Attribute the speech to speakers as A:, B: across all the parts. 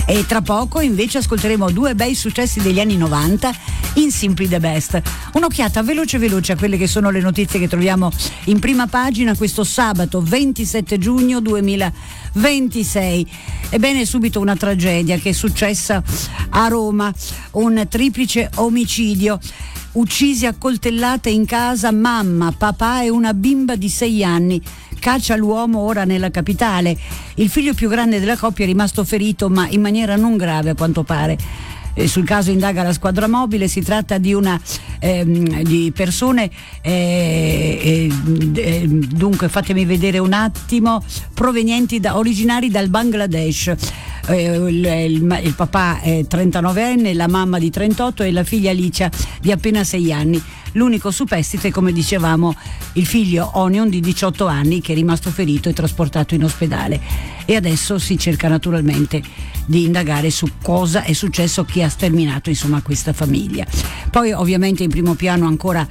A: E tra poco invece ascolteremo due bei successi degli anni 90 in Simply the Best. Un'occhiata veloce a quelle che sono le notizie che troviamo in prima pagina questo sabato 27 giugno 2026. Ebbene, subito una tragedia che è successa a Roma, un triplice omicidio. Uccisi a coltellate in casa mamma, papà e una bimba di 6 anni. Caccia l'uomo ora nella capitale. Il figlio più grande della coppia è rimasto ferito, ma in maniera non grave a quanto pare. Sul caso indaga la squadra mobile. Si tratta di di persone dunque fatemi vedere un attimo, originari dal Bangladesh. Il papà è 39enne, la mamma di 38 e la figlia Alicia di appena 6 anni. L'unico superstite, come dicevamo, il figlio Onion di 18 anni, che è rimasto ferito e trasportato in ospedale. E adesso si cerca naturalmente di indagare su cosa è successo, chi ha sterminato insomma questa famiglia. Poi ovviamente in primo piano ancora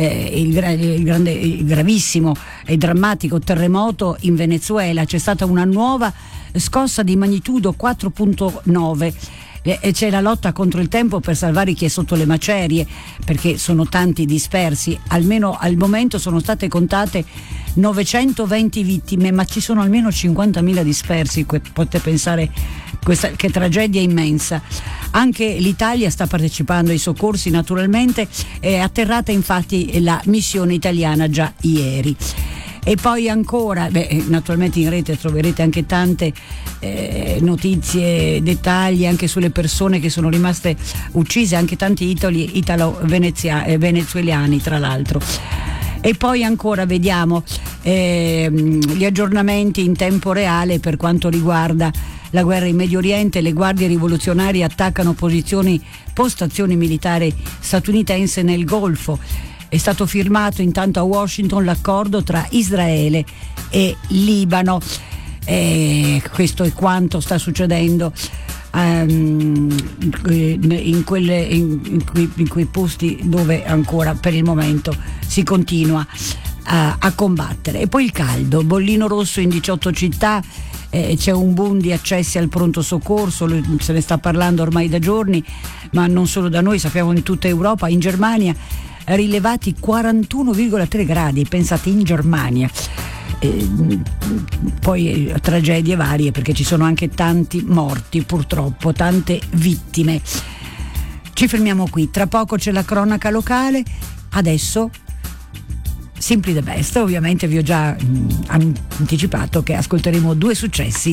A: il gravissimo e drammatico terremoto in Venezuela. C'è stata una nuova scossa di magnitudo 4.9 e c'è la lotta contro il tempo per salvare chi è sotto le macerie, perché sono tanti dispersi. Almeno al momento sono state contate 920 vittime, ma ci sono almeno 50.000 dispersi. Potete pensare che tragedia immensa. Anche l'Italia sta partecipando ai soccorsi, naturalmente. È atterrata infatti la missione italiana già ieri. E poi ancora, naturalmente in rete troverete anche tante notizie, dettagli anche sulle persone che sono rimaste uccise, anche tanti titoli italo-venezuelani tra l'altro. E poi ancora vediamo gli aggiornamenti in tempo reale per quanto riguarda la guerra in Medio Oriente. Le guardie rivoluzionarie attaccano postazioni militari statunitense nel Golfo. È stato firmato intanto a Washington l'accordo tra Israele e Libano. Questo è quanto sta succedendo in quei posti dove ancora per il momento si continua a combattere. E poi il caldo, bollino rosso in 18 città. C'è un boom di accessi al pronto soccorso, se ne sta parlando ormai da giorni, ma non solo da noi, sappiamo in tutta Europa. In Germania rilevati 41,3 gradi, pensate, in Germania. Poi tragedie varie, perché ci sono anche tanti morti, purtroppo, tante vittime. Ci fermiamo qui, tra poco c'è la cronaca locale. Adesso Simply the Best. Ovviamente vi ho già anticipato che ascolteremo due successi